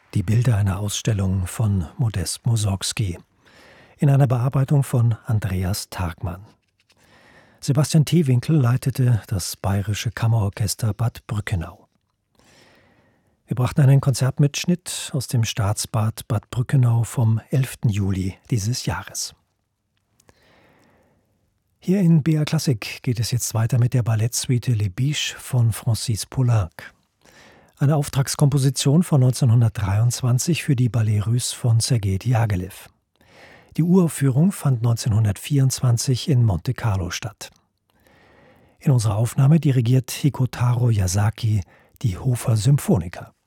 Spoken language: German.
Die Bilder einer Ausstellung von Modest Mussorgsky in einer Bearbeitung von Andreas Tagmann. Sebastian Teewinkel leitete das Bayerische Kammerorchester Bad Brückenau. Wir brachten einen Konzertmitschnitt aus dem Staatsbad Bad Brückenau vom 11. Juli dieses Jahres. Hier in BR Klassik geht es jetzt weiter mit der Ballettsuite Les Biches von Francis Poulenc. Eine Auftragskomposition von 1923 für die Ballet Russe von Sergei Diaghilev. Die Uraufführung fand 1924 in Monte Carlo statt. In unserer Aufnahme dirigiert Hikotaro Yasaki die Hofer Symphoniker.